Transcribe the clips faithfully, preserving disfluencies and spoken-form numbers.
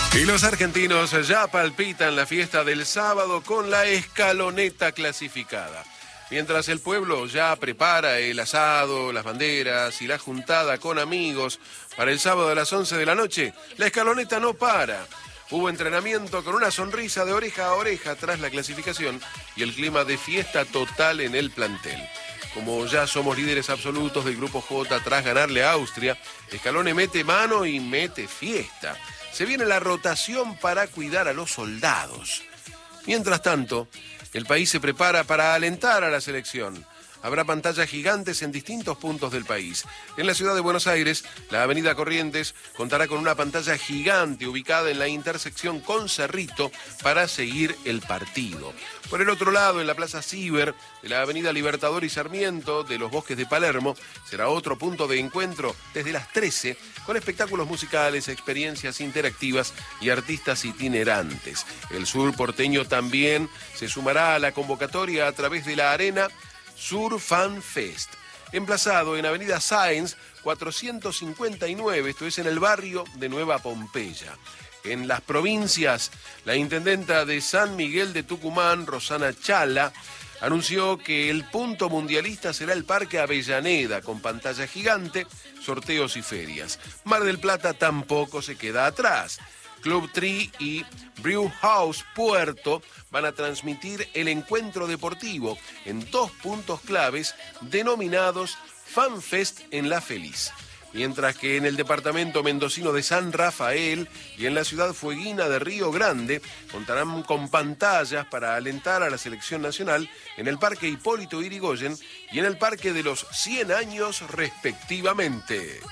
Y los argentinos ya palpitan la fiesta del sábado con la escaloneta clasificada. Mientras el pueblo ya prepara el asado, las banderas y la juntada con amigos para el sábado a las once de la noche, la escaloneta no para. Hubo entrenamiento con una sonrisa de oreja a oreja tras la clasificación y el clima de fiesta total en el plantel. Como ya somos líderes absolutos del Grupo J tras ganarle a Austria, Scaloni mete mano y mete fiesta. Se viene la rotación para cuidar a los soldados. Mientras tanto, el país se prepara para alentar a la selección. Habrá pantallas gigantes en distintos puntos del país. En la ciudad de Buenos Aires, la avenida Corrientes contará con una pantalla gigante ubicada en la intersección con Cerrito para seguir el partido. Por el otro lado, en la Plaza Ciber de la avenida Libertador y Sarmiento de los Bosques de Palermo, será otro punto de encuentro desde las trece con espectáculos musicales, experiencias interactivas y artistas itinerantes. El sur porteño también se sumará a la convocatoria a través de la arena Sur Fan Fest, emplazado en Avenida Sáenz cuatrocientos cincuenta y nueve, esto es en el barrio de Nueva Pompeya. En las provincias, la intendenta de San Miguel de Tucumán, Rosana Chala, anunció que el punto mundialista será el Parque Avellaneda, con pantalla gigante, sorteos y ferias. Mar del Plata tampoco se queda atrás. Club Tree y Brew House Puerto van a transmitir el encuentro deportivo en dos puntos claves denominados Fan Fest en La Feliz. Mientras que en el departamento mendocino de San Rafael y en la ciudad fueguina de Río Grande contarán con pantallas para alentar a la selección nacional en el Parque Hipólito Yrigoyen y en el Parque de los cien años respectivamente.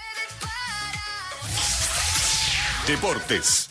Deportes.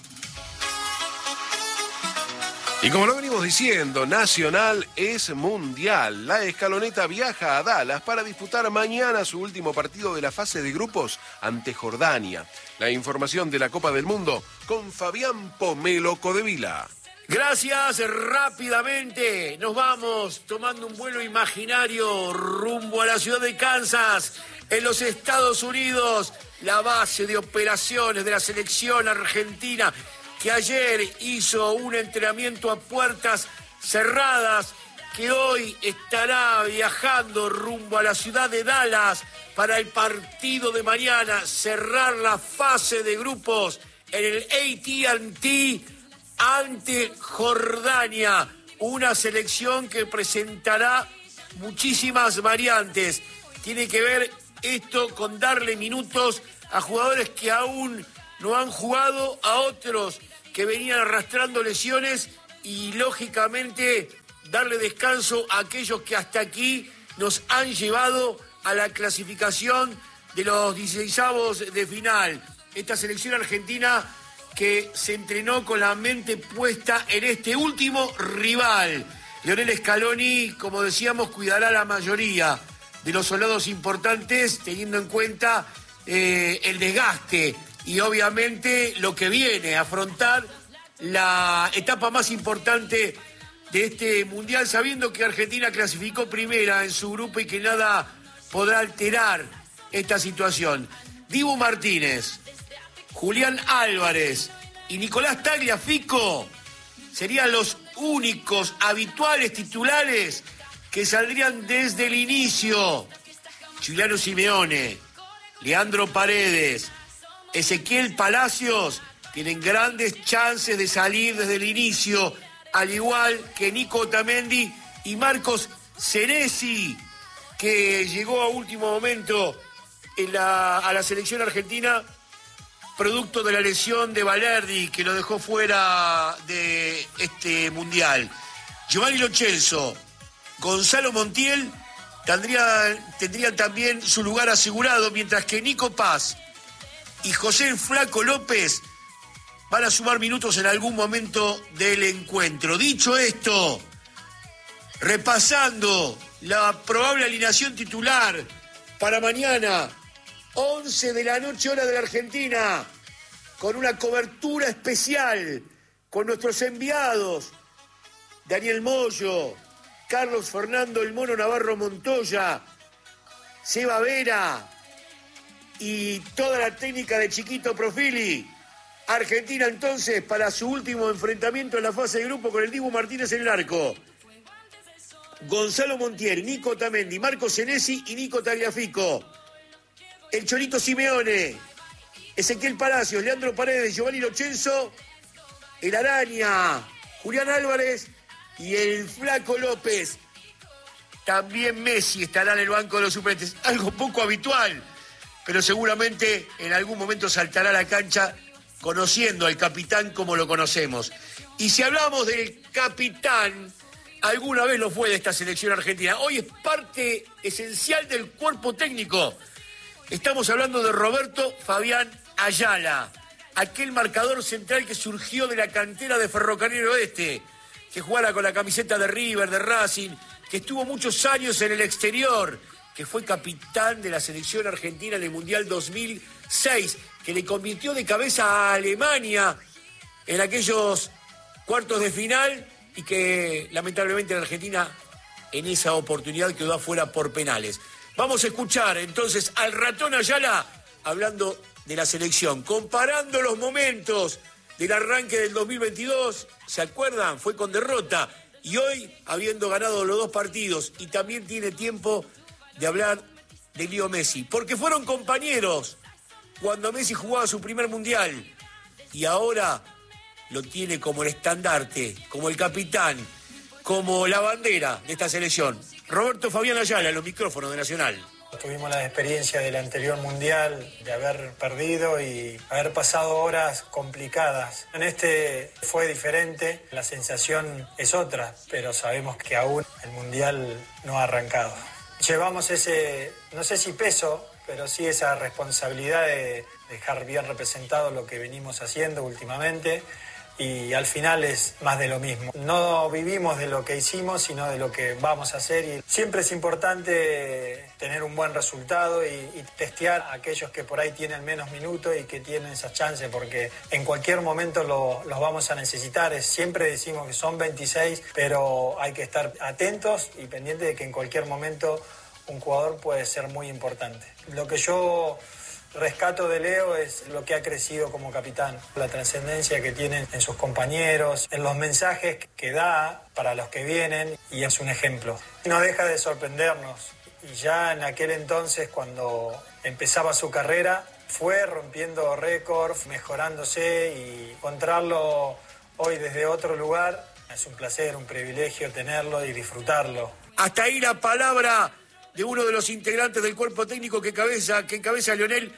Y como lo venimos diciendo, Nacional es mundial. La escaloneta viaja a Dallas para disputar mañana su último partido de la fase de grupos ante Jordania. La información de la Copa del Mundo con Fabián Pomelo Codevila. Gracias, rápidamente nos vamos tomando un vuelo imaginario rumbo a la ciudad de Kansas, en los Estados Unidos, la base de operaciones de la selección argentina, que ayer hizo un entrenamiento a puertas cerradas, que hoy estará viajando rumbo a la ciudad de Dallas para el partido de mañana, cerrar la fase de grupos en el A T and T ante Jordania, una selección que presentará muchísimas variantes. Tiene que ver esto con darle minutos a jugadores que aún no han jugado, a otros que venían arrastrando lesiones y, lógicamente, darle descanso a aquellos que hasta aquí nos han llevado a la clasificación de los dieciseisavos de final. Esta selección argentina que se entrenó con la mente puesta en este último rival. Lionel Scaloni, como decíamos, cuidará la mayoría de los soldados importantes, teniendo en cuenta eh, el desgaste y obviamente lo que viene, afrontar la etapa más importante de este mundial, sabiendo que Argentina clasificó primera en su grupo y que nada podrá alterar esta situación. Dibu Martínez, Julián Álvarez y Nicolás Tagliafico serían los únicos habituales titulares que saldrían desde el inicio. Giuliano Simeone, Leandro Paredes, Ezequiel Palacios tienen grandes chances de salir desde el inicio, al igual que Nico Otamendi y Marcos Senesi, que llegó a último momento en la, a la selección argentina producto de la lesión de Balerdi, que lo dejó fuera de este mundial. Giovanni Lo Celso, Gonzalo Montiel tendrían, tendrían también su lugar asegurado, mientras que Nico Paz y José el Flaco López van a sumar minutos en algún momento del encuentro. Dicho esto, repasando la probable alineación titular para mañana, once de la noche, hora de la Argentina, con una cobertura especial con nuestros enviados, Daniel Moyo, Carlos Fernando El Mono Navarro Montoya, Seba Vera y toda la técnica de Chiquito Profili. Argentina entonces para su último enfrentamiento en la fase de grupo con el Dibu Martínez en el arco. Gonzalo Montiel, Nico Otamendi, Marco Senesi y Nico Tagliafico. El Cholito Simeone, Ezequiel Palacios, Leandro Paredes, Giovanni Lo Celso, el Araña, Julián Álvarez y el Flaco López. También Messi estará en el banco de los suplentes. Algo poco habitual, pero seguramente en algún momento saltará a la cancha conociendo al capitán como lo conocemos. Y si hablamos del capitán, alguna vez lo fue de esta selección argentina. Hoy es parte esencial del cuerpo técnico. Estamos hablando de Roberto Fabián Ayala, aquel marcador central que surgió de la cantera de Ferrocarril Oeste, que jugara con la camiseta de River, de Racing, que estuvo muchos años en el exterior, que fue capitán de la selección argentina en el Mundial dos mil seis, que le convirtió de cabeza a Alemania en aquellos cuartos de final y que lamentablemente la Argentina en esa oportunidad quedó afuera por penales. Vamos a escuchar entonces al ratón Ayala hablando de la selección, comparando los momentos del arranque del dos mil veintidós, ¿se acuerdan? Fue con derrota y hoy habiendo ganado los dos partidos, y también tiene tiempo de hablar de Leo Messi, porque fueron compañeros cuando Messi jugaba su primer mundial y ahora lo tiene como el estandarte, como el capitán, como la bandera de esta selección. Roberto Fabián Ayala, en los micrófonos de Nacional. Tuvimos la experiencia del anterior mundial, de haber perdido y haber pasado horas complicadas. En este fue diferente, la sensación es otra, pero sabemos que aún el mundial no ha arrancado. Llevamos ese, no sé si peso, pero sí esa responsabilidad de dejar bien representado lo que venimos haciendo últimamente. Y al final es más de lo mismo. No vivimos de lo que hicimos, sino de lo que vamos a hacer. Y siempre es importante tener un buen resultado y, y testear a aquellos que por ahí tienen menos minutos y que tienen esas chances, porque en cualquier momento lo, los vamos a necesitar. Es, siempre decimos que son veintiséis, pero hay que estar atentos y pendientes de que en cualquier momento un jugador puede ser muy importante. Lo que yo rescato de Leo es lo que ha crecido como capitán, la trascendencia que tiene en sus compañeros, en los mensajes que da para los que vienen, y es un ejemplo. No deja de sorprendernos, y ya en aquel entonces, cuando empezaba su carrera, fue rompiendo récords, mejorándose, y encontrarlo hoy desde otro lugar es un placer, un privilegio tenerlo y disfrutarlo. Hasta ahí la palabra de uno de los integrantes del cuerpo técnico que encabeza, que encabeza Lionel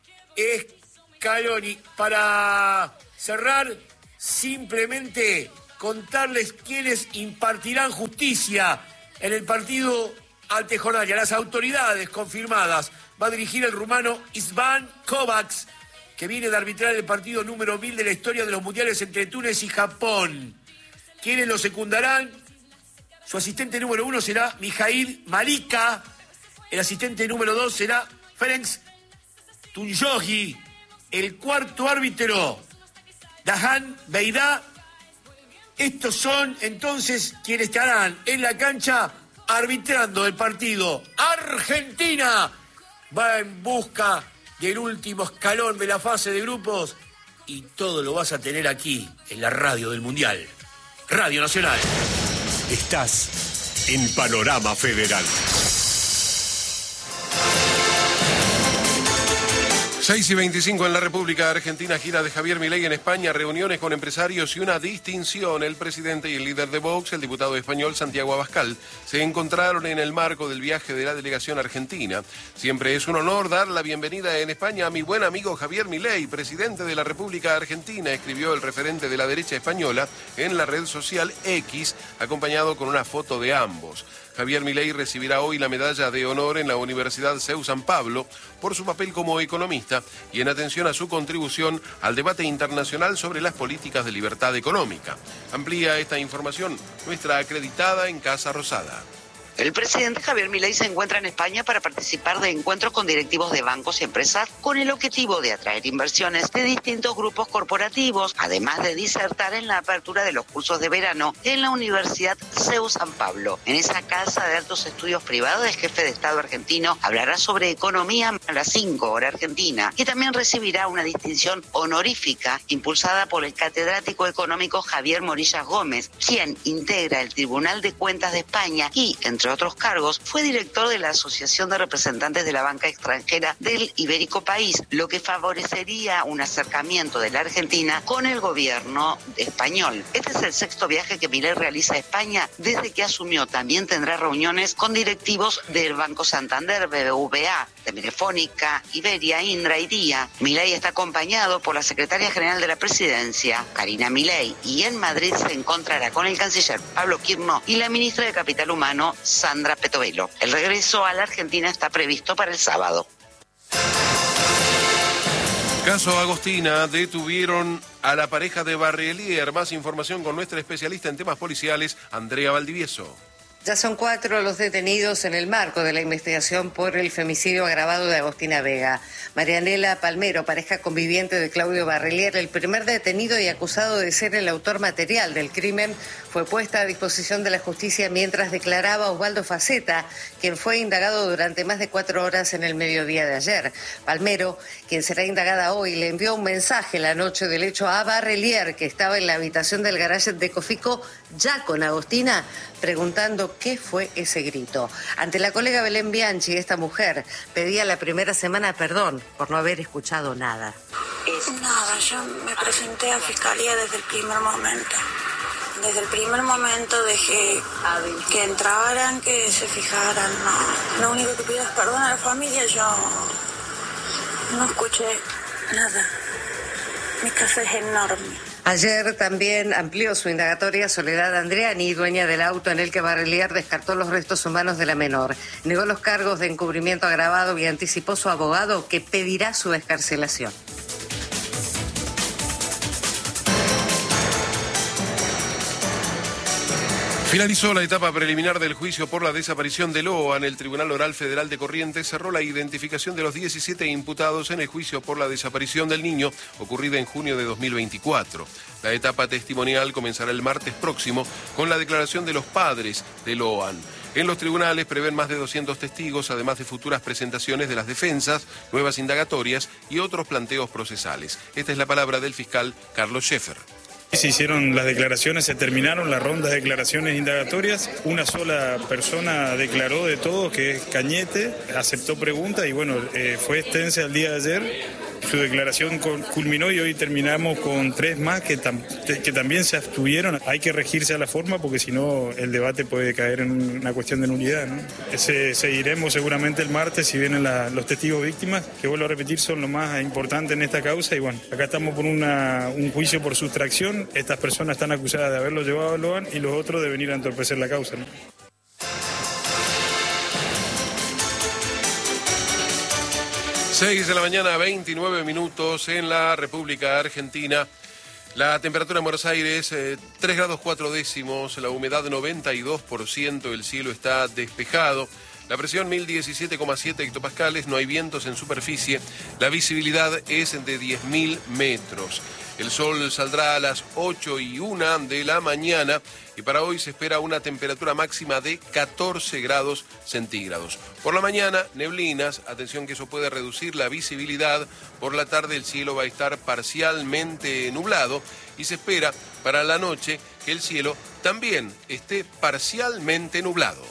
Scaloni. Para cerrar, simplemente contarles quiénes impartirán justicia en el partido ante Jordania. Las autoridades confirmadas. Va a dirigir el rumano István Kovacs, que viene de arbitrar el partido número mil de la historia de los mundiales entre Túnez y Japón. ¿Quiénes lo secundarán? Su asistente número uno será Mijail Malika. El asistente número dos será Ferenc Tunjogi. El cuarto árbitro, Dahan Beidá. Estos son entonces quienes estarán en la cancha arbitrando el partido. Argentina va en busca del último escalón de la fase de grupos, y todo lo vas a tener aquí en la radio del Mundial. Radio Nacional. Estás en Panorama Federal. seis y veinticinco en la República Argentina, gira de Javier Milei en España, reuniones con empresarios y una distinción. El presidente y el líder de Vox, el diputado español Santiago Abascal, se encontraron en el marco del viaje de la delegación argentina. Siempre es un honor dar la bienvenida en España a mi buen amigo Javier Milei, presidente de la República Argentina, escribió el referente de la derecha española en la red social X, acompañado con una foto de ambos. Javier Milei recibirá hoy la medalla de honor en la Universidad CEU San Pablo por su papel como economista y en atención a su contribución al debate internacional sobre las políticas de libertad económica. Amplía esta información nuestra acreditada en Casa Rosada. El presidente Javier Milei se encuentra en España para participar de encuentros con directivos de bancos y empresas con el objetivo de atraer inversiones de distintos grupos corporativos, además de disertar en la apertura de los cursos de verano en la Universidad C E U San Pablo. En esa casa de altos estudios privados, el jefe de Estado argentino hablará sobre economía a las cinco hora argentina y también recibirá una distinción honorífica impulsada por el catedrático económico Javier Morillas Gómez, quien integra el Tribunal de Cuentas de España y, entre otros cargos, fue director de la Asociación de Representantes de la Banca Extranjera del Ibérico País, lo que favorecería un acercamiento de la Argentina con el gobierno español. Este es el sexto viaje que Milei realiza a España desde que asumió. También tendrá reuniones con directivos del Banco Santander, B B V A, de Telefónica, Iberia, Indra y Día. Milei está acompañado por la secretaria general de la Presidencia, Karina Milei, y en Madrid se encontrará con el canciller Pablo Quirno y la ministra de Capital Humano, Sandra Petovelo. El regreso a la Argentina está previsto para el sábado. Caso Agostina, detuvieron a la pareja de Barrelier. Más información con nuestra especialista en temas policiales, Andrea Valdivieso. Ya son cuatro los detenidos en el marco de la investigación por el femicidio agravado de Agostina Vega. Marianela Palmero, pareja conviviente de Claudio Barrelier, el primer detenido y acusado de ser el autor material del crimen, fue puesta a disposición de la justicia mientras declaraba Osvaldo Faceta, quien fue indagado durante más de cuatro horas en el mediodía de ayer. Palmero, quien será indagada hoy, le envió un mensaje la noche del hecho a Barrelier, que estaba en la habitación del garaje de Cofico, ya con Agostina, preguntando qué fue ese grito. Ante la colega Belén Bianchi, esta mujer pedía la primera semana perdón por no haber escuchado nada. Nada, yo me presenté a Fiscalía desde el primer momento. Desde el primer momento dejé que entraran, que se fijaran. No. Lo único que pido es perdón a la familia. Yo no escuché nada. Mi casa es enorme. Ayer también amplió su indagatoria Soledad Andriani, dueña del auto en el que Barrelier descartó los restos humanos de la menor. Negó los cargos de encubrimiento agravado y anticipó su abogado que pedirá su excarcelación. Finalizó la etapa preliminar del juicio por la desaparición de Loan. El Tribunal Oral Federal de Corrientes cerró la identificación de los diecisiete imputados en el juicio por la desaparición del niño, ocurrida en junio de dos mil veinticuatro. La etapa testimonial comenzará el martes próximo con la declaración de los padres de Loan. En los tribunales prevén más de doscientos testigos, además de futuras presentaciones de las defensas, nuevas indagatorias y otros planteos procesales. Esta es la palabra del fiscal Carlos Scheffer. Se hicieron las declaraciones, se terminaron las rondas de declaraciones indagatorias. Una sola persona declaró de todo, que es Cañete, aceptó preguntas y bueno, eh, fue extensa el día de ayer. Su declaración culminó y hoy terminamos con tres más que, tam que también se abstuvieron. Hay que regirse a la forma porque si no el debate puede caer en una cuestión de nulidad, ¿no? Ese, seguiremos seguramente el martes si vienen la, los testigos víctimas, que vuelvo a repetir son lo más importante en esta causa. Y bueno, acá estamos por una, un juicio por sustracción. Estas personas están acusadas de haberlo llevado a Loan y los otros de venir a entorpecer la causa, ¿no? seis de la mañana, veintinueve minutos en la República Argentina. La temperatura en Buenos Aires, eh, tres grados cuatro décimos, la humedad noventa y dos por ciento, el cielo está despejado. La presión mil diecisiete coma siete hectopascales, no hay vientos en superficie, la visibilidad es de diez mil metros. El sol saldrá a las ocho y una de la mañana y para hoy se espera una temperatura máxima de catorce grados centígrados. Por la mañana, neblinas, atención que eso puede reducir la visibilidad. Por la tarde el cielo va a estar parcialmente nublado y se espera para la noche que el cielo también esté parcialmente nublado.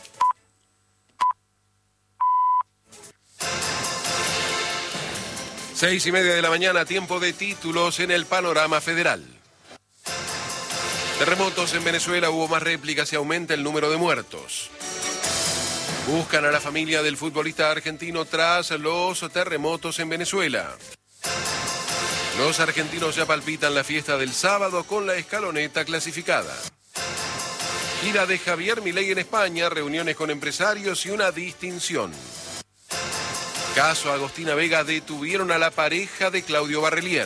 Seis y media de la mañana, tiempo de títulos en el panorama federal. Terremotos en Venezuela, hubo más réplicas y aumenta el número de muertos. Buscan a la familia del futbolista argentino tras los terremotos en Venezuela. Los argentinos ya palpitan la fiesta del sábado con la escaloneta clasificada. Gira de Javier Milei en España, reuniones con empresarios y una distinción. Caso Agostina Vega, detuvieron a la pareja de Claudio Barrelier.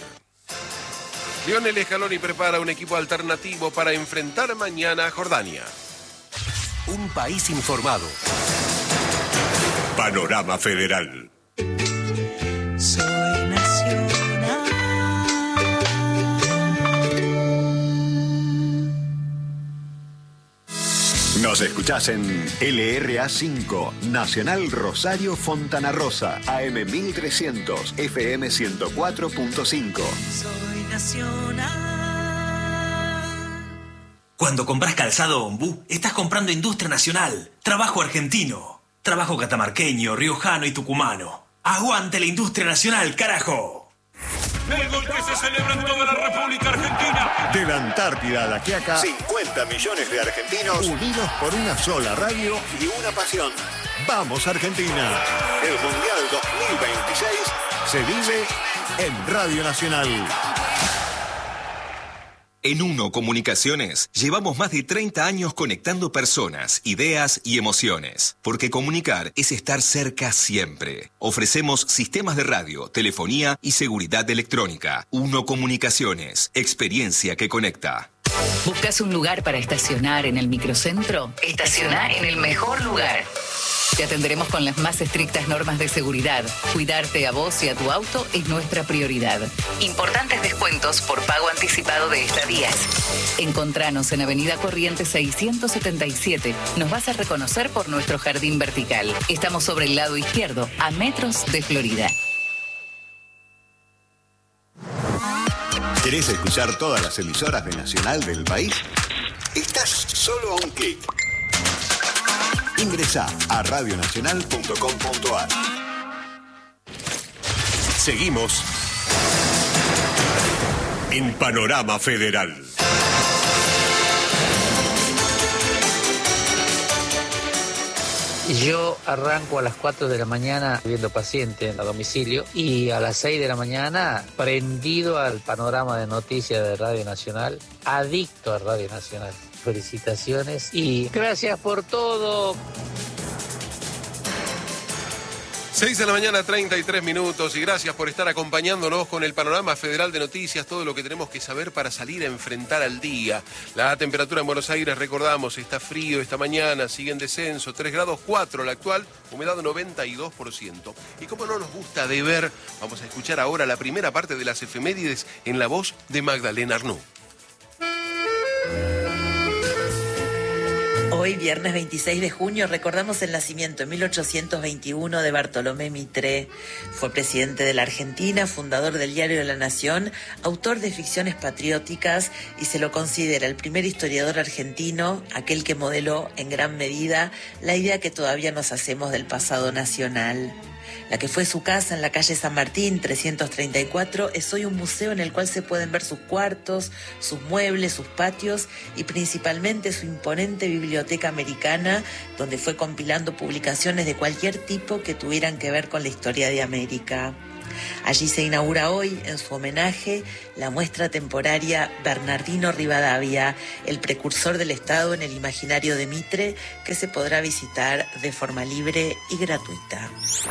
Lionel Scaloni prepara un equipo alternativo para enfrentar mañana a Jordania. Un país informado. Panorama Federal. Soy nacional. Nos escuchás en L R A cinco, Nacional Rosario Fontana Rosa, A M mil trescientos, F M ciento cuatro punto cinco. Soy nacional. Cuando compras calzado Ombú, estás comprando industria nacional, trabajo argentino, trabajo catamarqueño, riojano y tucumano. ¡Aguante la industria nacional, carajo! El gol que se celebra en toda la República Argentina. De la Antártida a la Quiaca, cincuenta millones de argentinos unidos por una sola radio y una pasión. ¡Vamos, Argentina! El Mundial dos mil veintiséis se vive en Radio Nacional. En Uno Comunicaciones llevamos más de treinta años conectando personas, ideas y emociones. Porque comunicar es estar cerca siempre. Ofrecemos sistemas de radio, telefonía y seguridad electrónica. Uno Comunicaciones, experiencia que conecta. ¿Buscas un lugar para estacionar en el microcentro? Estaciona en el mejor lugar. Te atenderemos con las más estrictas normas de seguridad. Cuidarte a vos y a tu auto es nuestra prioridad. Importantes descuentos por pago anticipado de estadías. Encontranos en Avenida Corrientes seiscientos setenta y siete. Nos vas a reconocer por nuestro jardín vertical. Estamos sobre el lado izquierdo, a metros de Florida. ¿Querés escuchar todas las emisoras de Nacional del país? Estás solo a un clic. Ingresá a radio nacional punto com punto a r. Seguimos en Panorama Federal. Yo arranco a las cuatro de la mañana viendo pacientes a domicilio y a las seis de la mañana prendido al panorama de noticias de Radio Nacional, adicto a Radio Nacional. Felicitaciones y gracias por todo. seis de la mañana, treinta y tres minutos, y gracias por estar acompañándonos con el Panorama Federal de Noticias, todo lo que tenemos que saber para salir a enfrentar al día. La temperatura en Buenos Aires, recordamos, está frío esta mañana, sigue en descenso, tres grados cuatro la actual, humedad noventa y dos por ciento. Y como no nos gusta de ver, vamos a escuchar ahora la primera parte de las efemérides en la voz de Magdalena Arnoux. Hoy, viernes veintiséis de junio, recordamos el nacimiento en mil ochocientos veintiuno de Bartolomé Mitre. Fue presidente de la Argentina, fundador del Diario de la Nación, autor de ficciones patrióticas y se lo considera el primer historiador argentino, aquel que modeló en gran medida la idea que todavía nos hacemos del pasado nacional. La que fue su casa en la calle San Martín, trescientos treinta y cuatro, es hoy un museo en el cual se pueden ver sus cuartos, sus muebles, sus patios y principalmente su imponente biblioteca americana, donde fue compilando publicaciones de cualquier tipo que tuvieran que ver con la historia de América. Allí se inaugura hoy, en su homenaje, la muestra temporaria Bernardino Rivadavia, el precursor del Estado en el imaginario de Mitre, que se podrá visitar de forma libre y gratuita.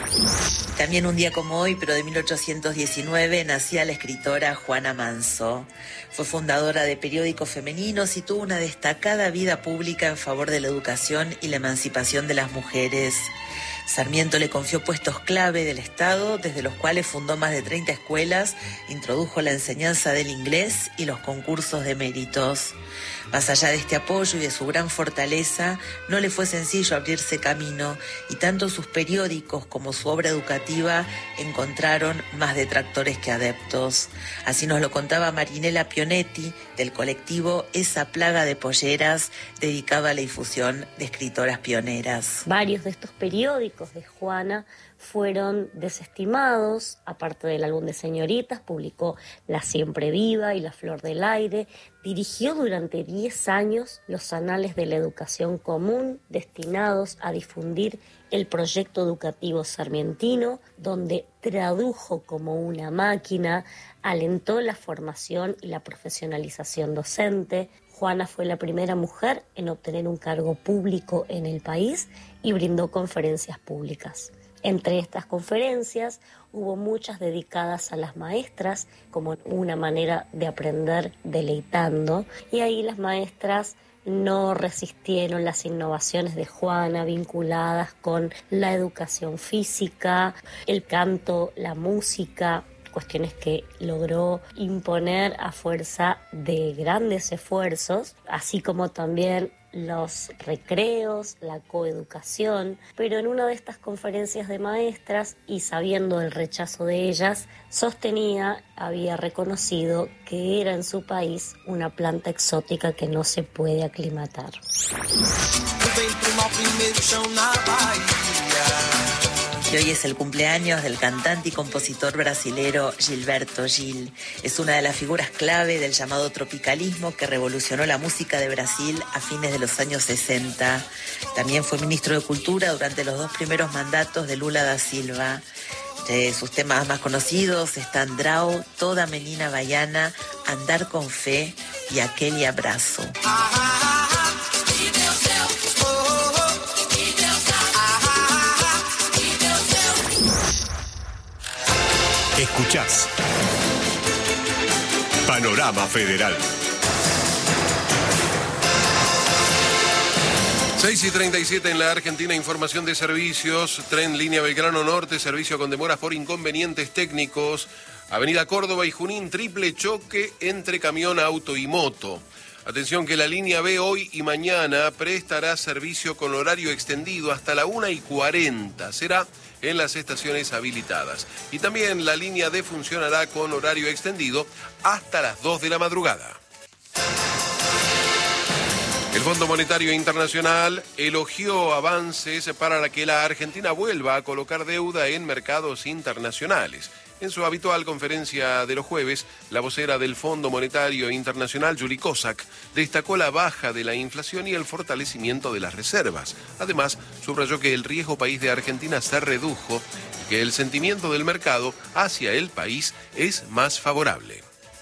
También un día como hoy, pero de mil ochocientos diecinueve, nacía la escritora Juana Manso. Fue fundadora de periódicos femeninos y tuvo una destacada vida pública en favor de la educación y la emancipación de las mujeres. Sarmiento le confió puestos clave del Estado, desde los cuales fundó más de treinta escuelas, introdujo la enseñanza del inglés y los concursos de méritos. Más allá de este apoyo y de su gran fortaleza, no le fue sencillo abrirse camino y tanto sus periódicos como su obra educativa encontraron más detractores que adeptos. Así nos lo contaba Marinela Pionetti, del colectivo Esa Plaga de Polleras, dedicado a la difusión de escritoras pioneras. Varios de estos periódicos de Juana fueron desestimados, aparte del álbum de señoritas, publicó La Siempre Viva y La Flor del Aire, dirigió durante diez años los anales de la educación común destinados a difundir el proyecto educativo sarmientino, donde tradujo como una máquina, alentó la formación y la profesionalización docente. Juana fue la primera mujer en obtener un cargo público en el país y brindó conferencias públicas. Entre estas conferencias hubo muchas dedicadas a las maestras como una manera de aprender deleitando, y ahí las maestras no resistieron las innovaciones de Juana vinculadas con la educación física, el canto, la música, cuestiones que logró imponer a fuerza de grandes esfuerzos, así como también los recreos, la coeducación, pero en una de estas conferencias de maestras, y sabiendo el rechazo de ellas, sostenía, había reconocido que era en su país una planta exótica que no se puede aclimatar. Y hoy es el cumpleaños del cantante y compositor brasilero Gilberto Gil. Es una de las figuras clave del llamado tropicalismo que revolucionó la música de Brasil a fines de los años sesenta. También fue ministro de Cultura durante los dos primeros mandatos de Lula da Silva. De sus temas más conocidos están Drau, Toda Menina Baiana, Andar con Fe y Aquele Abraço. Escuchás Panorama Federal. seis y treinta y siete en la Argentina, información de servicios. Tren Línea Belgrano Norte, servicio con demoras por inconvenientes técnicos. Avenida Córdoba y Junín, triple choque entre camión, auto y moto. Atención que la línea B hoy y mañana prestará servicio con horario extendido hasta la una y cuarenta. Será en las estaciones habilitadas. Y también la línea D funcionará con horario extendido hasta las dos de la madrugada. El Fondo Monetario Internacional elogió avances para que la Argentina vuelva a colocar deuda en mercados internacionales. En su habitual conferencia de los jueves, la vocera del Fondo Monetario Internacional, Juli Kozak, destacó la baja de la inflación y el fortalecimiento de las reservas. Además, subrayó que el riesgo país de Argentina se redujo y que el sentimiento del mercado hacia el país es más favorable.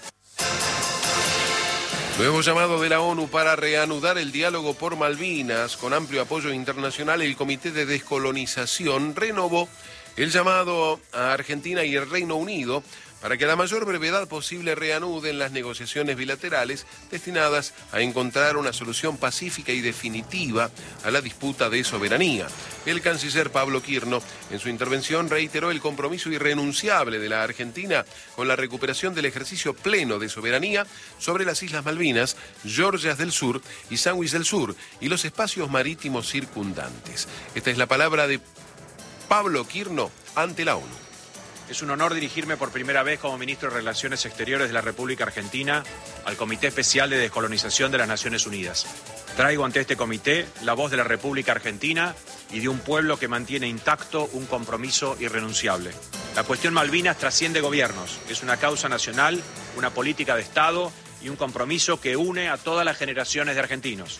Nuevo llamado de la ONU para reanudar el diálogo por Malvinas. Con amplio apoyo internacional, el Comité de Descolonización renovó el llamado a Argentina y el Reino Unido para que a la mayor brevedad posible reanuden las negociaciones bilaterales destinadas a encontrar una solución pacífica y definitiva a la disputa de soberanía. El canciller Pablo Quirno, en su intervención, reiteró el compromiso irrenunciable de la Argentina con la recuperación del ejercicio pleno de soberanía sobre las Islas Malvinas, Georgias del Sur y Sandwich del Sur y los espacios marítimos circundantes. Esta es la palabra de Pablo Quirno ante la ONU. Es un honor dirigirme por primera vez como ministro de Relaciones Exteriores de la República Argentina al Comité Especial de Descolonización de las Naciones Unidas. Traigo ante este comité la voz de la República Argentina y de un pueblo que mantiene intacto un compromiso irrenunciable. La cuestión Malvinas trasciende gobiernos, es una causa nacional, una política de Estado y un compromiso que une a todas las generaciones de argentinos.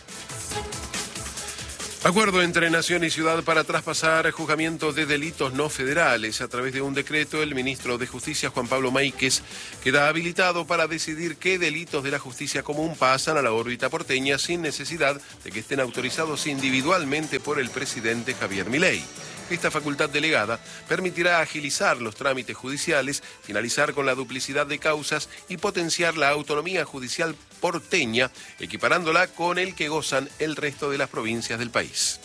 Acuerdo entre Nación y Ciudad para traspasar juzgamientos de delitos no federales. A través de un decreto, el ministro de Justicia, Juan Pablo Máiquez, queda habilitado para decidir qué delitos de la justicia común pasan a la órbita porteña sin necesidad de que estén autorizados individualmente por el presidente Javier Milei. Esta facultad delegada permitirá agilizar los trámites judiciales, finalizar con la duplicidad de causas y potenciar la autonomía judicial porteña, equiparándola con el que gozan el resto de las provincias del país.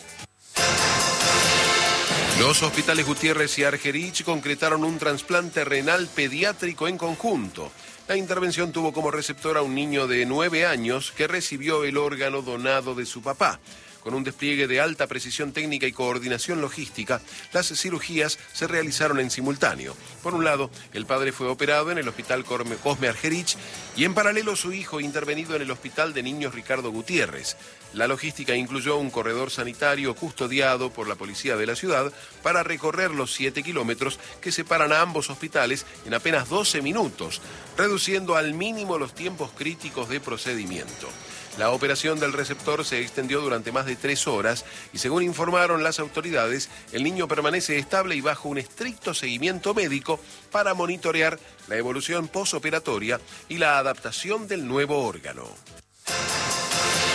Los hospitales Gutiérrez y Argerich concretaron un trasplante renal pediátrico en conjunto. La intervención tuvo como receptor a un niño de nueve años que recibió el órgano donado de su papá. Con un despliegue de alta precisión técnica y coordinación logística, las cirugías se realizaron en simultáneo. Por un lado, el padre fue operado en el Hospital Cosme Argerich y en paralelo su hijo intervenido en el Hospital de Niños Ricardo Gutiérrez. La logística incluyó un corredor sanitario custodiado por la policía de la ciudad para recorrer los siete kilómetros que separan a ambos hospitales en apenas doce minutos, reduciendo al mínimo los tiempos críticos de procedimiento. La operación del receptor se extendió durante más de tres horas y, según informaron las autoridades, el niño permanece estable y bajo un estricto seguimiento médico para monitorear la evolución posoperatoria y la adaptación del nuevo órgano.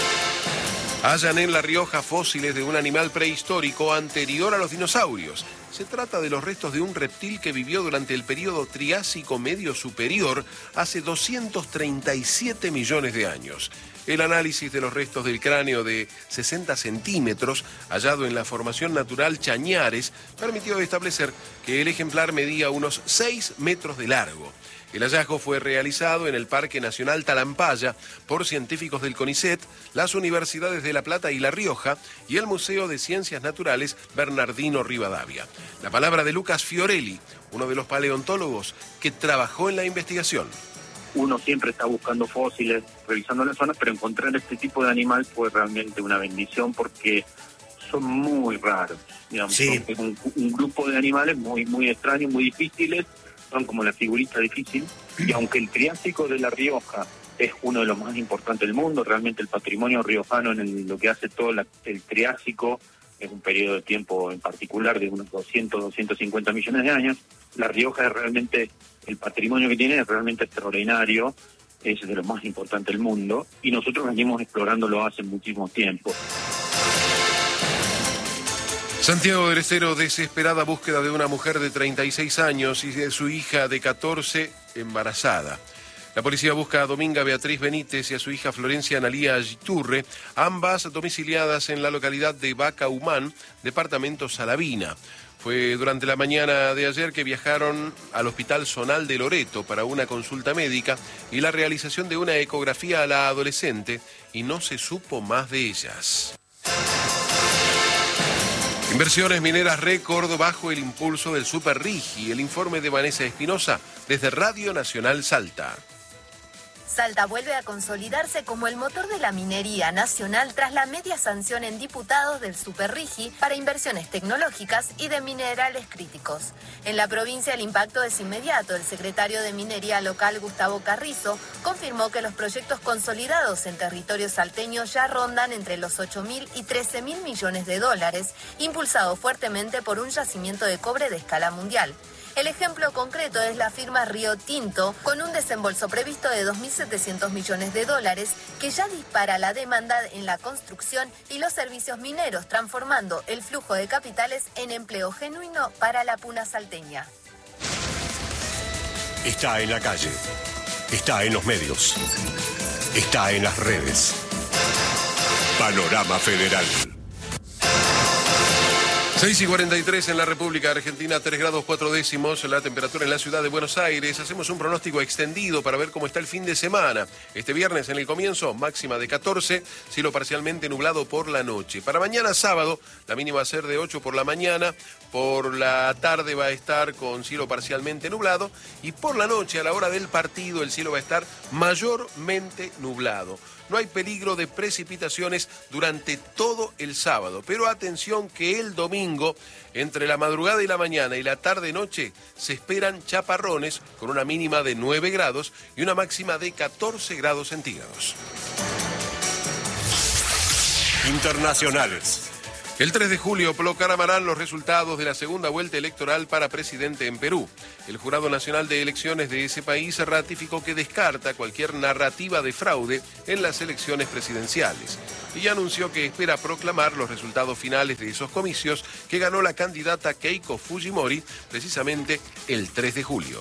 Hallan en La Rioja fósiles de un animal prehistórico anterior a los dinosaurios. Se trata de los restos de un reptil que vivió durante el período Triásico Medio Superior hace doscientos treinta y siete millones de años. El análisis de los restos del cráneo de sesenta centímetros, hallado en la formación natural Chañares, permitió establecer que el ejemplar medía unos seis metros de largo. El hallazgo fue realizado en el Parque Nacional Talampaya por científicos del CONICET, las universidades de La Plata y La Rioja y el Museo de Ciencias Naturales Bernardino Rivadavia. La palabra de Lucas Fiorelli, uno de los paleontólogos que trabajó en la investigación. Uno siempre está buscando fósiles, revisando las zonas, pero encontrar este tipo de animal fue realmente una bendición porque son muy raros. Digamos, sí. Es un, un grupo de animales muy, muy extraños, muy difíciles. Son como la figurita difícil, y aunque el Triásico de La Rioja es uno de los más importantes del mundo, realmente el patrimonio riojano en el, lo que hace todo la, el Triásico es un periodo de tiempo en particular de unos doscientos, doscientos cincuenta millones de años. La Rioja es realmente, el patrimonio que tiene es realmente extraordinario, es de lo más importante del mundo, y nosotros venimos explorándolo hace muchísimo tiempo. Santiago del Estero, desesperada búsqueda de una mujer de treinta y seis años y de su hija de catorce embarazada. La policía busca a Dominga Beatriz Benítez y a su hija Florencia Analía Yiturre, ambas domiciliadas en la localidad de Vaca Humán, departamento Salavina. Fue durante la mañana de ayer que viajaron al Hospital Zonal de Loreto para una consulta médica y la realización de una ecografía a la adolescente, y no se supo más de ellas. Inversiones mineras récord bajo el impulso del Super Rigi. El informe de Vanessa Espinosa desde Radio Nacional Salta. Salta vuelve a consolidarse como el motor de la minería nacional tras la media sanción en diputados del Super Rigi para inversiones tecnológicas y de minerales críticos. En la provincia el impacto es inmediato. El secretario de Minería local, Gustavo Carrizo, confirmó que los proyectos consolidados en territorio salteño ya rondan entre los ocho mil y trece mil millones de dólares, impulsado fuertemente por un yacimiento de cobre de escala mundial. El ejemplo concreto es la firma Río Tinto, con un desembolso previsto de dos mil setecientos millones de dólares, que ya dispara la demanda en la construcción y los servicios mineros, transformando el flujo de capitales en empleo genuino para la puna salteña. Está en la calle, está en los medios, está en las redes. Panorama Federal. seis y cuarenta y tres en la República Argentina, tres grados cuatro décimos la temperatura en la ciudad de Buenos Aires. Hacemos un pronóstico extendido para ver cómo está el fin de semana. Este viernes en el comienzo, máxima de catorce, cielo parcialmente nublado por la noche. Para mañana sábado, la mínima va a ser de ocho por la mañana, por la tarde va a estar con cielo parcialmente nublado y por la noche, a la hora del partido, el cielo va a estar mayormente nublado. No hay peligro de precipitaciones durante todo el sábado, pero atención que el domingo, entre la madrugada y la mañana y la tarde-noche, se esperan chaparrones con una mínima de nueve grados y una máxima de catorce grados centígrados. Internacionales. El tres de julio proclamarán los resultados de la segunda vuelta electoral para presidente en Perú. El Jurado Nacional de Elecciones de ese país ratificó que descarta cualquier narrativa de fraude en las elecciones presidenciales y anunció que espera proclamar los resultados finales de esos comicios que ganó la candidata Keiko Fujimori precisamente el tres de julio.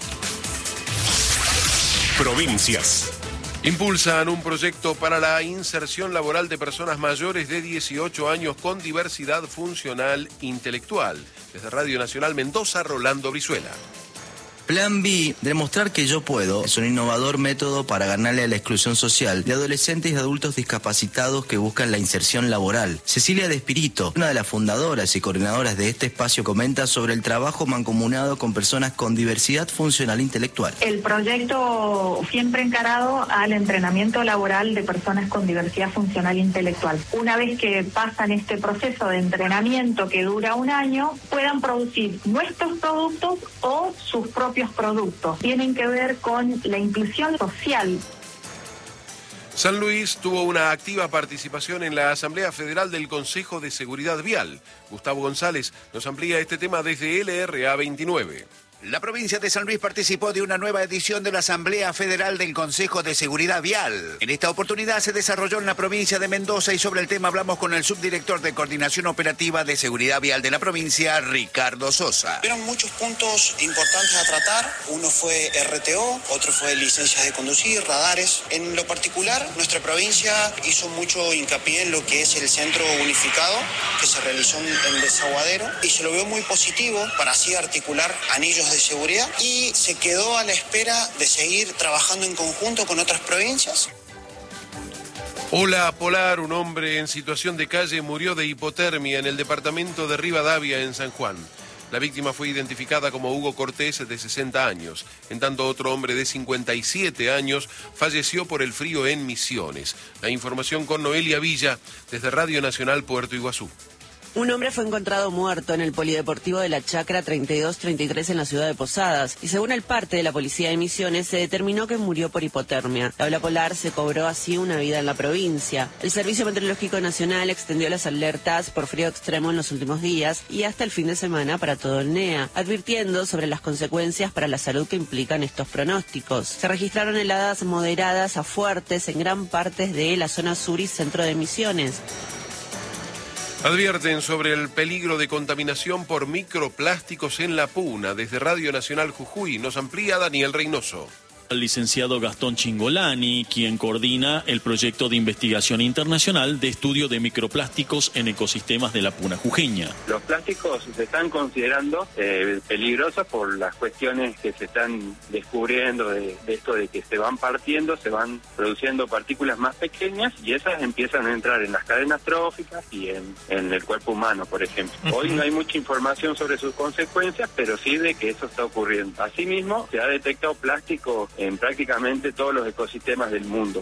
Provincias. Impulsan un proyecto para la inserción laboral de personas mayores de dieciocho años con diversidad funcional intelectual. Desde Radio Nacional Mendoza, Rolando Brizuela. Plan B, demostrar que yo puedo, es un innovador método para ganarle a la exclusión social de adolescentes y adultos discapacitados que buscan la inserción laboral. Cecilia De Espirito, una de las fundadoras y coordinadoras de este espacio, comenta sobre el trabajo mancomunado con personas con diversidad funcional intelectual. El proyecto siempre encarado al entrenamiento laboral de personas con diversidad funcional intelectual. Una vez que pasan este proceso de entrenamiento que dura un año, puedan producir nuestros productos o sus propios productos. Tienen que ver con la inclusión social. San Luis tuvo una activa participación en la Asamblea Federal del Consejo de Seguridad Vial. Gustavo González nos amplía este tema desde L R A veintinueve. La provincia de San Luis participó de una nueva edición de la Asamblea Federal del Consejo de Seguridad Vial. En esta oportunidad se desarrolló en la provincia de Mendoza y sobre el tema hablamos con el subdirector de Coordinación Operativa de Seguridad Vial de la provincia, Ricardo Sosa. Hubieron muchos puntos importantes a tratar. Uno fue R T O, otro fue licencias de conducir, radares. En lo particular, nuestra provincia hizo mucho hincapié en lo que es el centro unificado que se realizó en Desaguadero y se lo vio muy positivo para así articular anillos de seguridad y se quedó a la espera de seguir trabajando en conjunto con otras provincias. Ola polar, un hombre en situación de calle murió de hipotermia en el departamento de Rivadavia, en San Juan. La víctima fue identificada como Hugo Cortés, de sesenta años. En tanto, otro hombre de cincuenta y siete años falleció por el frío en Misiones. La información con Noelia Villa, desde Radio Nacional Puerto Iguazú. Un hombre fue encontrado muerto en el polideportivo de la Chacra treinta y dos treinta y tres en la ciudad de Posadas y según el parte de la policía de Misiones se determinó que murió por hipotermia. La ola polar se cobró así una vida en la provincia. El Servicio Meteorológico Nacional extendió las alertas por frío extremo en los últimos días y hasta el fin de semana para todo el N E A, advirtiendo sobre las consecuencias para la salud que implican estos pronósticos. Se registraron heladas moderadas a fuertes en gran parte de la zona sur y centro de Misiones. Advierten sobre el peligro de contaminación por microplásticos en la Puna. Desde Radio Nacional Jujuy nos amplía Daniel Reynoso. Al licenciado Gastón Chingolani, quien coordina el proyecto de investigación internacional de estudio de microplásticos en ecosistemas de la Puna jujeña. Los plásticos se están considerando eh, peligrosos por las cuestiones que se están descubriendo de, de esto de que se van partiendo, se van produciendo partículas más pequeñas y esas empiezan a entrar en las cadenas tróficas y en, en el cuerpo humano, por ejemplo. Uh-huh. Hoy no hay mucha información sobre sus consecuencias, pero sí de que eso está ocurriendo. Asimismo, se ha detectado plástico en prácticamente todos los ecosistemas del mundo.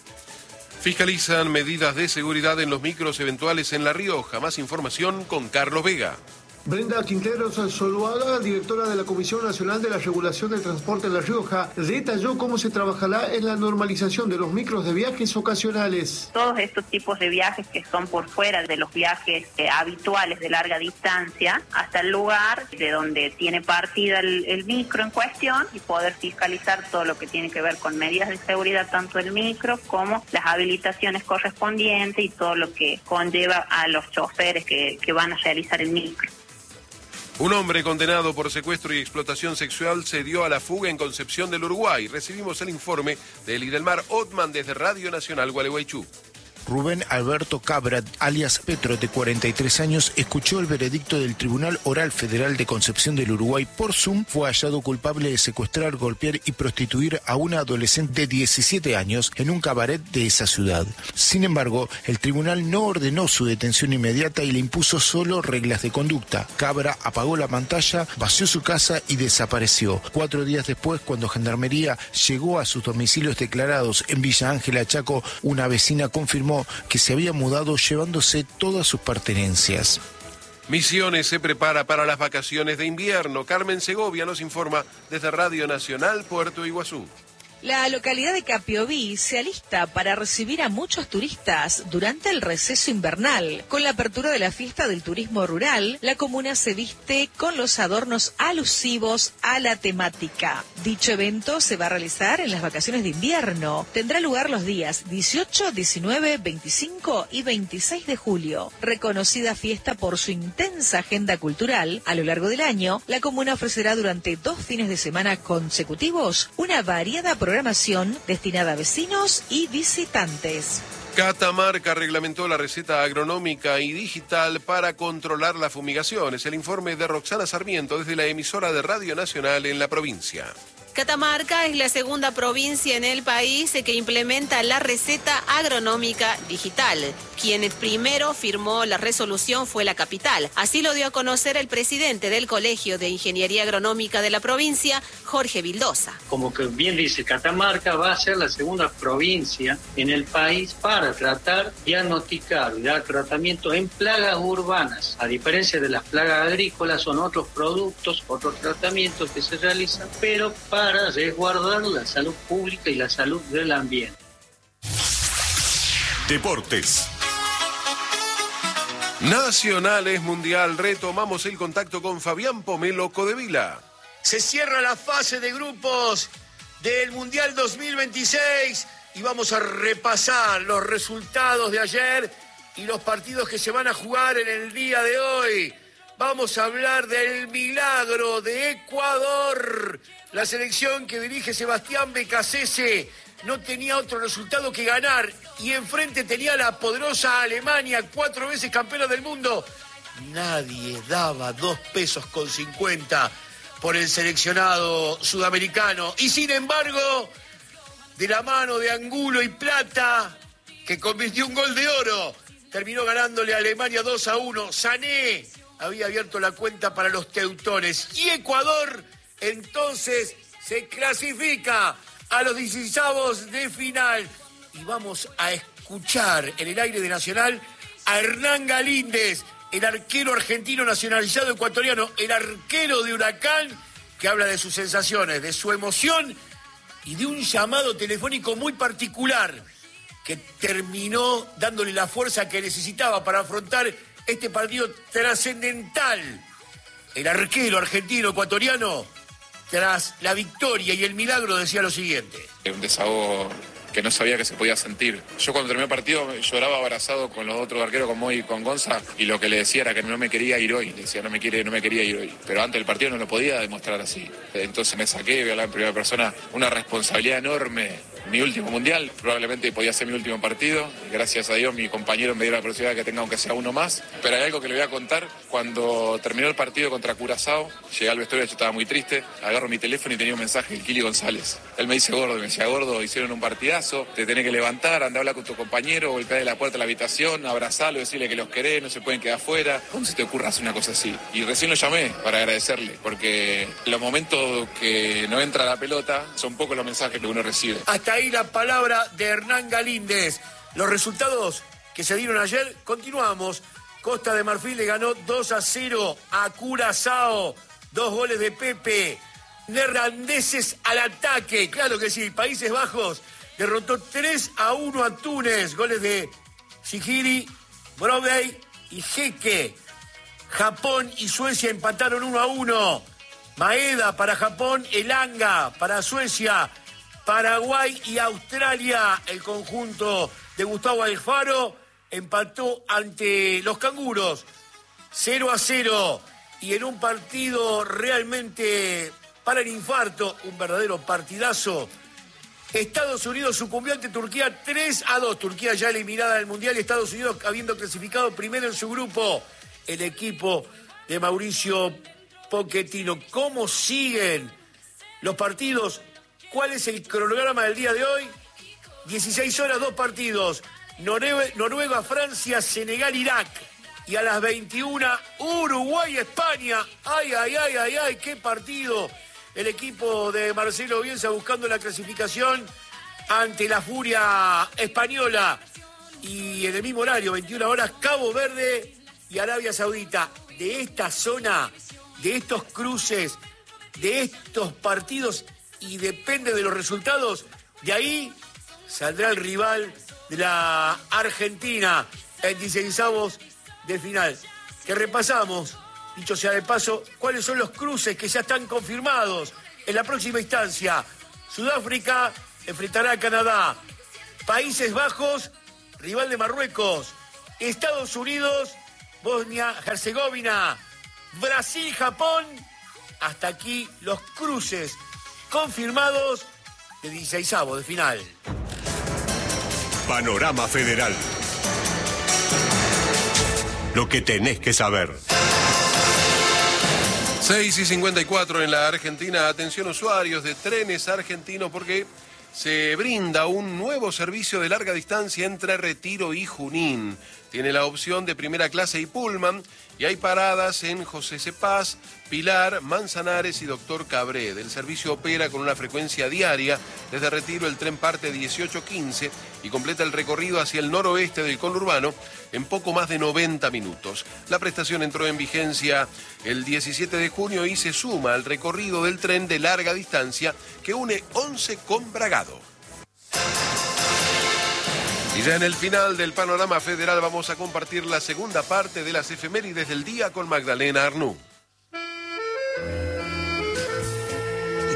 Fiscalizan medidas de seguridad en los micros eventuales en La Rioja. Más información con Carlos Vega. Brenda Quinteros Zuluaga, directora de la Comisión Nacional de la Regulación del Transporte en La Rioja, detalló cómo se trabajará en la normalización de los micros de viajes ocasionales. Todos estos tipos de viajes que son por fuera de los viajes eh, habituales de larga distancia hasta el lugar de donde tiene partida el, el micro en cuestión y poder fiscalizar todo lo que tiene que ver con medidas de seguridad, tanto el micro como las habilitaciones correspondientes y todo lo que conlleva a los choferes que, que van a realizar el micro. Un hombre condenado por secuestro y explotación sexual se dio a la fuga en Concepción del Uruguay. Recibimos el informe de Lidelmar Ottman desde Radio Nacional Gualeguaychú. Rubén Alberto Cabra, alias Petro, de cuarenta y tres años, escuchó el veredicto del Tribunal Oral Federal de Concepción del Uruguay por Zoom. Fue hallado culpable de secuestrar, golpear y prostituir a una adolescente de diecisiete años en un cabaret de esa ciudad. Sin embargo, el tribunal no ordenó su detención inmediata y le impuso solo reglas de conducta. Cabra apagó la pantalla, vació su casa y desapareció. Cuatro días después, cuando Gendarmería llegó a sus domicilios declarados en Villa Ángela, Chaco, una vecina confirmó que se había mudado llevándose todas sus pertenencias. Misiones se prepara para las vacaciones de invierno. Carmen Segovia nos informa desde Radio Nacional Puerto Iguazú. La localidad de Capiobí se alista para recibir a muchos turistas durante el receso invernal. Con la apertura de la fiesta del turismo rural, la comuna se viste con los adornos alusivos a la temática. Dicho evento se va a realizar en las vacaciones de invierno. Tendrá lugar los días dieciocho, diecinueve, veinticinco y veintiséis de julio. Reconocida fiesta por su intensa agenda cultural, a lo largo del año, la comuna ofrecerá durante dos fines de semana consecutivos una variada programación destinada a vecinos y visitantes. Catamarca reglamentó la receta agronómica y digital para controlar las fumigaciones. El informe de Roxana Sarmiento desde la emisora de Radio Nacional en la provincia. Catamarca es la segunda provincia en el país que implementa la receta agronómica digital. Quien primero firmó la resolución fue la capital. Así lo dio a conocer el presidente del Colegio de Ingeniería Agronómica de la provincia, Jorge Vildosa. Como que bien dice, Catamarca va a ser la segunda provincia en el país para tratar, diagnosticar y dar tratamiento en plagas urbanas. A diferencia de las plagas agrícolas, son otros productos, otros tratamientos que se realizan, pero para para resguardar la salud pública y la salud del ambiente. Deportes. Nacionales Mundial, retomamos el contacto con Fabián Pomelo Codevila. Se cierra la fase de grupos del Mundial dos mil veintiséis y vamos a repasar los resultados de ayer y los partidos que se van a jugar en el día de hoy. Vamos a hablar del milagro de Ecuador. La selección que dirige Sebastián Becasese no tenía otro resultado que ganar y enfrente tenía la poderosa Alemania, cuatro veces campeona del mundo. Nadie daba dos pesos con cincuenta por el seleccionado sudamericano. Y sin embargo, de la mano de Angulo y Plata, que convirtió un gol de oro, terminó ganándole a Alemania dos a uno. Sané había abierto la cuenta para los teutones. Y Ecuador, entonces, se clasifica a los dieciseisavos de final. Y vamos a escuchar en el aire de Nacional a Hernán Galíndez, el arquero argentino nacionalizado ecuatoriano, el arquero de Huracán, que habla de sus sensaciones, de su emoción y de un llamado telefónico muy particular que terminó dándole la fuerza que necesitaba para afrontar este partido trascendental. El arquero argentino ecuatoriano, tras la victoria y el milagro, decía lo siguiente. Un desahogo que no sabía que se podía sentir. Yo cuando terminé el partido lloraba abrazado con los otros arqueros, con Moy y con Gonza, y lo que le decía era que no me quería ir hoy. Le decía, no me, quiere, no me quería ir hoy. Pero antes del partido no lo podía demostrar así. Entonces me saqué, voy a hablar en primera persona, una responsabilidad enorme. Mi último mundial, probablemente podía ser mi último partido. Gracias a Dios mi compañero me dio la posibilidad de que tenga aunque sea uno más. Pero hay algo que le voy a contar. Cuando terminó el partido contra Curazao, llegué al vestuario, yo estaba muy triste, agarro mi teléfono y tenía un mensaje del Kili González. Él me dice, gordo, me decía, gordo, hicieron un partidazo, te tenés que levantar, andá a hablar con tu compañero, golpear la puerta de la habitación, abrazarlo, decirle que los querés, no se pueden quedar afuera. ¿Cómo se te ocurre hacer una cosa así? Y recién lo llamé para agradecerle, porque los momentos que no entra la pelota son pocos los mensajes que uno recibe. Hasta ahí la palabra de Hernán Galíndez. Los resultados que se dieron ayer, continuamos. Costa de Marfil le ganó dos a cero a Curazao, dos goles de Pepe. Neerlandeses al ataque, claro que sí. Países Bajos derrotó tres a uno a Túnez, goles de Shihiri, Brobey y Jeque. Japón y Suecia empataron uno a uno. Maeda para Japón, Elanga para Suecia. Paraguay y Australia, el conjunto de Gustavo Alfaro empató ante los canguros cero a cero, y en un partido realmente para el infarto, un verdadero partidazo, Estados Unidos sucumbió ante Turquía tres a dos. Turquía ya eliminada del Mundial y Estados Unidos habiendo clasificado primero en su grupo. El equipo de Mauricio Pochettino. ¿Cómo siguen los partidos? ¿Cuál es el cronograma del día de hoy? dieciséis horas, dos partidos. Norue- Noruega, Francia, Senegal, Irak. Y a las veintiuna, Uruguay, España. Ay, ay, ay, ay, ay, qué partido. El equipo de Marcelo Bielsa buscando la clasificación ante la furia española. Y en el mismo horario, veintiuna horas, Cabo Verde y Arabia Saudita. De esta zona, de estos cruces, de estos partidos, y depende de los resultados, de ahí saldrá el rival de la Argentina en dieciseisavos de final. Que repasamos, dicho sea de paso, cuáles son los cruces que ya están confirmados en la próxima instancia. Sudáfrica enfrentará a Canadá. Países Bajos, rival de Marruecos. Estados Unidos, Bosnia-Herzegovina. Brasil-Japón. Hasta aquí los cruces confirmados de dieciseisavos de final. Panorama Federal. Lo que tenés que saber. seis y cincuenta y cuatro en la Argentina. Atención usuarios de Trenes Argentinos, porque se brinda un nuevo servicio de larga distancia entre Retiro y Junín. Tiene la opción de primera clase y Pullman, y hay paradas en José Cepaz, Pilar, Manzanares y Doctor Cabred. El servicio opera con una frecuencia diaria. Desde Retiro el tren parte dieciocho quince y completa el recorrido hacia el noroeste del conurbano en poco más de noventa minutos. La prestación entró en vigencia el diecisiete de junio y se suma al recorrido del tren de larga distancia que une Once con Bragado. Y ya en el final del Panorama Federal vamos a compartir la segunda parte de las efemérides del día con Magdalena Arnú.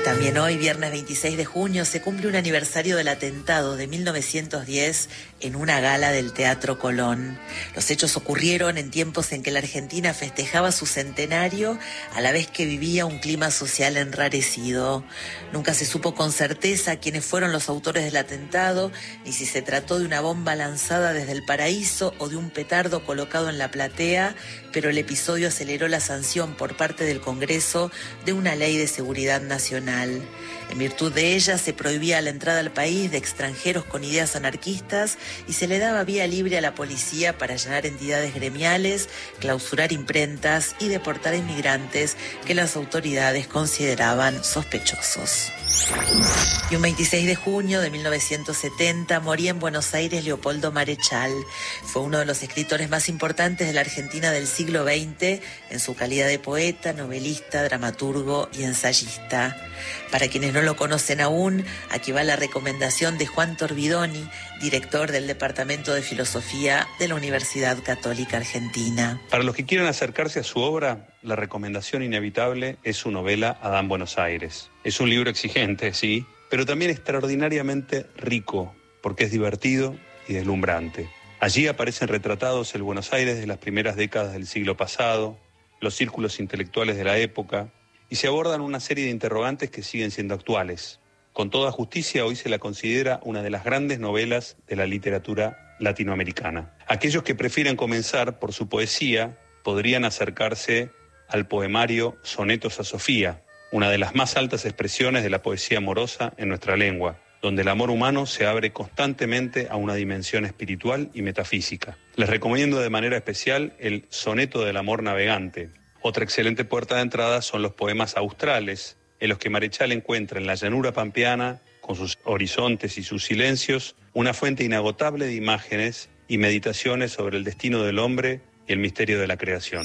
También hoy, viernes veintiséis de junio, se cumple un aniversario del atentado de mil novecientos diez en una gala del Teatro Colón. Los hechos ocurrieron en tiempos en que la Argentina festejaba su centenario, a la vez que vivía un clima social enrarecido. Nunca se supo con certeza quiénes fueron los autores del atentado, ni si se trató de una bomba lanzada desde el paraíso o de un petardo colocado en la platea, pero el episodio aceleró la sanción por parte del Congreso de una ley de seguridad nacional. En virtud de ella se prohibía la entrada al país de extranjeros con ideas anarquistas y se le daba vía libre a la policía para allanar entidades gremiales, clausurar imprentas y deportar a inmigrantes que las autoridades consideraban sospechosos. Y un veintiséis de junio de mil novecientos setenta moría en Buenos Aires Leopoldo Marechal. Fue uno de los escritores más importantes de la Argentina del siglo veinte en su calidad de poeta, novelista, dramaturgo y ensayista. Para quienes no lo conocen aún, aquí va la recomendación de Juan Torbidoni, director del Departamento de Filosofía de la Universidad Católica Argentina. Para los que quieran acercarse a su obra, la recomendación inevitable es su novela Adán Buenos Aires. Es un libro exigente, sí, pero también extraordinariamente rico, porque es divertido y deslumbrante. Allí aparecen retratados el Buenos Aires de las primeras décadas del siglo pasado, los círculos intelectuales de la época, y se abordan una serie de interrogantes que siguen siendo actuales. Con toda justicia, hoy se la considera una de las grandes novelas de la literatura latinoamericana. Aquellos que prefieren comenzar por su poesía podrían acercarse al poemario Sonetos a Sofía, una de las más altas expresiones de la poesía amorosa en nuestra lengua, donde el amor humano se abre constantemente a una dimensión espiritual y metafísica. Les recomiendo de manera especial el Soneto del Amor Navegante. Otra excelente puerta de entrada son los poemas australes, en los que Marechal encuentra en la llanura pampeana, con sus horizontes y sus silencios, una fuente inagotable de imágenes y meditaciones sobre el destino del hombre y el misterio de la creación.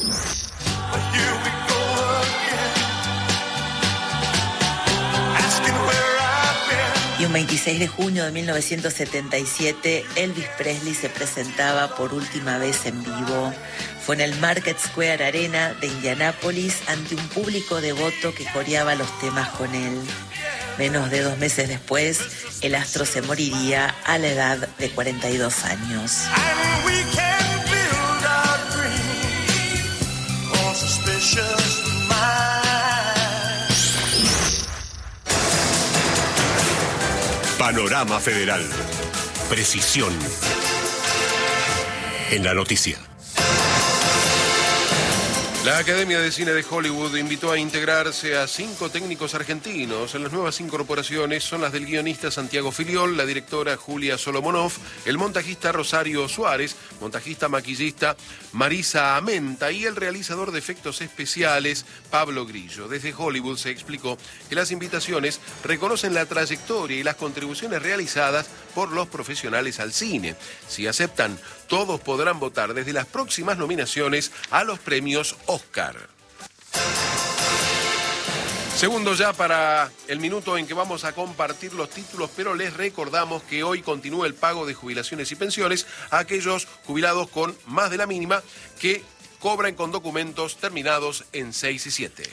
Y un veintiséis de junio de mil novecientos setenta y siete, Elvis Presley se presentaba por última vez en vivo. Fue en el Market Square Arena de Indianápolis ante un público devoto que coreaba los temas con él. Menos de dos meses después, el astro se moriría a la edad de cuarenta y dos años. Panorama Federal. Precisión en la noticia. La Academia de Cine de Hollywood invitó a integrarse a cinco técnicos argentinos. Las nuevas incorporaciones son las del guionista Santiago Filiol, la directora Julia Solomonov, el montajista Rosario Suárez, montajista maquillista Marisa Amenta y el realizador de efectos especiales Pablo Grillo. Desde Hollywood se explicó que las invitaciones reconocen la trayectoria y las contribuciones realizadas por los profesionales al cine. Si aceptan, todos podrán votar desde las próximas nominaciones a los premios Oscar. Segundo ya para el minuto en que vamos a compartir los títulos, pero les recordamos que hoy continúa el pago de jubilaciones y pensiones a aquellos jubilados con más de la mínima que cobran con documentos terminados en seis y siete.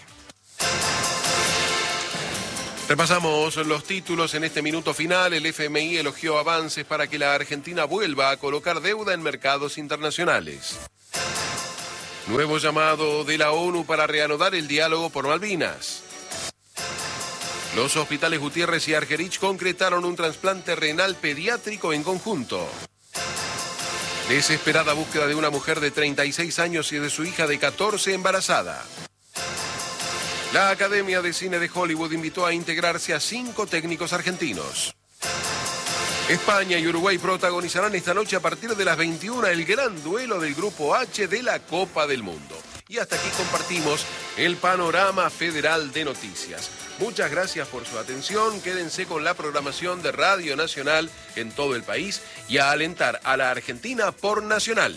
Repasamos los títulos en este minuto final. El F M I elogió avances para que la Argentina vuelva a colocar deuda en mercados internacionales. Nuevo llamado de la ONU para reanudar el diálogo por Malvinas. Los hospitales Gutiérrez y Argerich concretaron un trasplante renal pediátrico en conjunto. Desesperada búsqueda de una mujer de treinta y seis años y de su hija de catorce embarazada. La Academia de Cine de Hollywood invitó a integrarse a cinco técnicos argentinos. España y Uruguay protagonizarán esta noche a partir de las veintiuna el gran duelo del Grupo H de la Copa del Mundo. Y hasta aquí compartimos el panorama federal de noticias. Muchas gracias por su atención. Quédense con la programación de Radio Nacional en todo el país y a alentar a la Argentina por Nacional.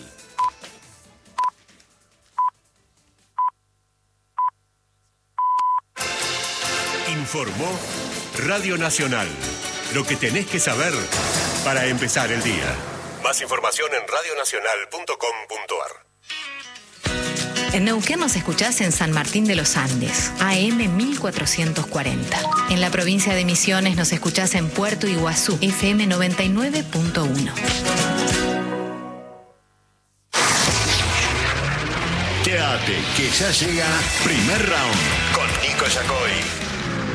Informó Radio Nacional. Lo que tenés que saber para empezar el día. Más información en radio nacional punto com punto a r. En Neuquén nos escuchás en San Martín de los Andes, A M mil cuatrocientos cuarenta. En la provincia de Misiones nos escuchás en Puerto Iguazú, F M noventa y nueve punto uno. Quédate, que ya llega Primer Round con Nico Yacoy.